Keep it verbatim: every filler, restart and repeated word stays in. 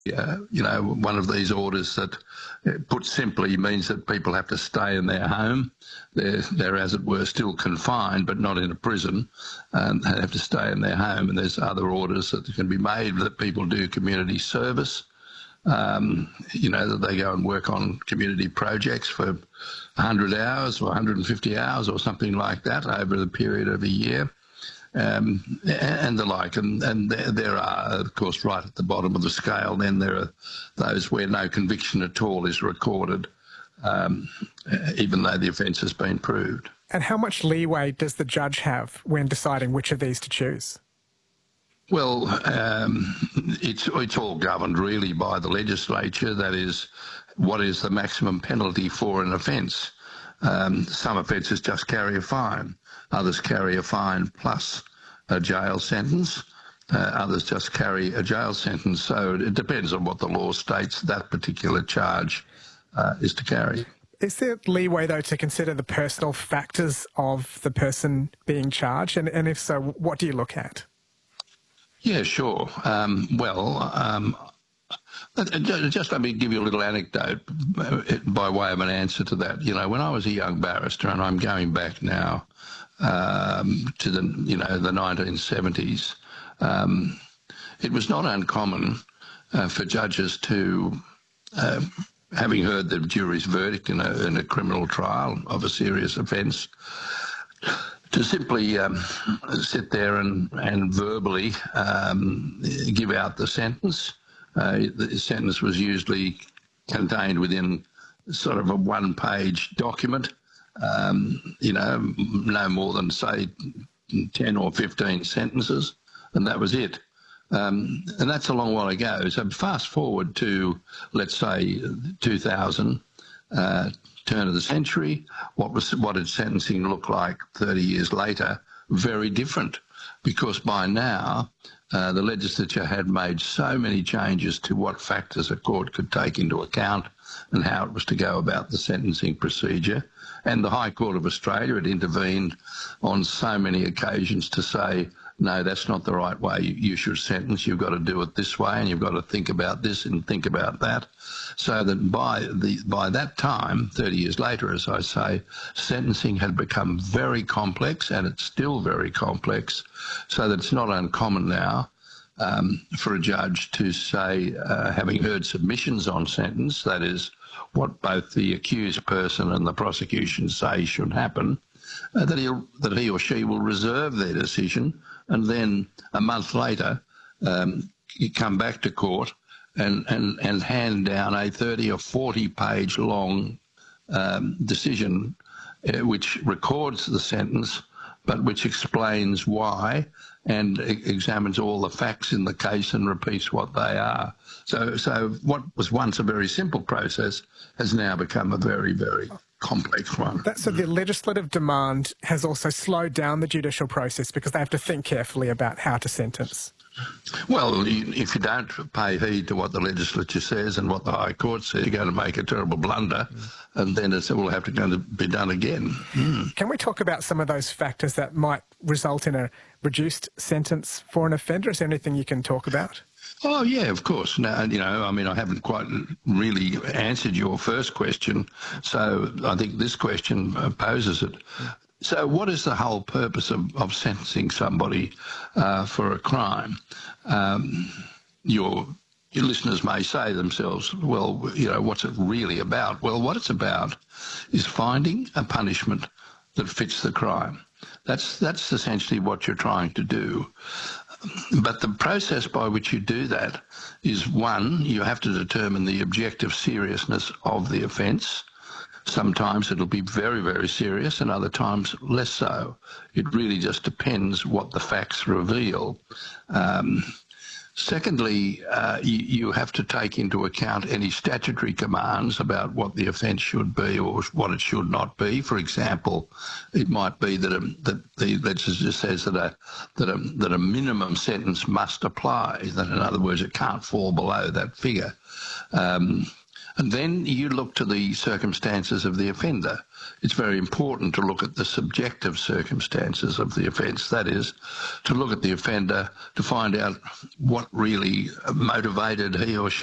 uh, you know, one of these orders that, uh, put simply, means that people have to stay in their home. They're, they're, as it were, still confined, but not in a prison. Um, they have to stay in their home. And there's other orders that can be made that people do community service. Um, you know, that they go and work on community projects for one hundred hours or one hundred fifty hours or something like that over the period of a year. Um, and the like, and, and there, there are, of course, right at the bottom of the scale, then there are those where no conviction at all is recorded, um, even though the offence has been proved. And how much leeway does the judge have when deciding which of these to choose? Well, um, it's, it's all governed really by the legislature. That is, what is the maximum penalty for an offence? Um, some offences just carry a fine. Others carry a fine plus a jail sentence. Uh, others just carry a jail sentence. So it depends on what the law states that particular charge uh, is to carry. Is there leeway, though, to consider the personal factors of the person being charged? And, and if so, what do you look at? Yeah, sure. Um, well, um, just let me give you a little anecdote by way of an answer to that. You know, when I was a young barrister, and I'm going back now um, to the, you know, the nineteen seventies, um, it was not uncommon uh, for judges to, uh, having heard the jury's verdict in a, in a criminal trial of a serious offence, to simply um, sit there and, and verbally um, give out the sentence. Uh, the sentence was usually contained within sort of a one-page document, um, you know, no more than, say, ten or fifteen sentences, and that was it. Um, and that's a long while ago. So fast forward to, let's say, two thousand, uh, turn of the century, what was what did sentencing look like thirty years later? Very different, because by now uh, the legislature had made so many changes to what factors a court could take into account and how it was to go about the sentencing procedure. And the High Court of Australia had intervened on so many occasions to say, no, that's not the right way you should sentence. You've got to do it this way, and you've got to think about this and think about that. So that by the by that time, thirty years later, as I say, sentencing had become very complex, and it's still very complex, so that it's not uncommon now um, for a judge to say, uh, having heard submissions on sentence, that is, what both the accused person and the prosecution say should happen, uh, that, he'll, that he or she will reserve their decision, and then a month later um, you come back to court and, and, and hand down a thirty or forty page long um, decision uh, which records the sentence, but which explains why and e examines all the facts in the case and repeats what they are. So, so what was once a very simple process has now become a very, very complex one. That, so the legislative demand has also slowed down the judicial process because they have to think carefully about how to sentence. Well, if you don't pay heed to what the legislature says and what the High Court says, you're going to make a terrible blunder, mm. and then it will have to going to be done again. Mm. Can we talk about some of those factors that might result in a reduced sentence for an offender? Is there anything you can talk about? Oh, yeah, of course. Now, you know, I mean, I haven't quite really answered your first question, so I think this question poses it. So what is the whole purpose of, of sentencing somebody uh, for a crime? Um, your, your listeners may say to themselves, well, you know, what's it really about? Well, what it's about is finding a punishment that fits the crime. That's, that's essentially what you're trying to do. But the process by which you do that is, one, you have to determine the objective seriousness of the offence. Sometimes it'll be very, very serious, and other times less so. It really just depends what the facts reveal. Um, secondly, uh, you, you have to take into account any statutory commands about what the offence should be or what it should not be. For example, it might be that, a, that the legislature says that a, that, a, that a minimum sentence must apply, that in other words it can't fall below that figure. Um, And then you look to the circumstances of the offender. It's very important to look at the subjective circumstances of the offence. That is, to look at the offender to find out what really motivated he or she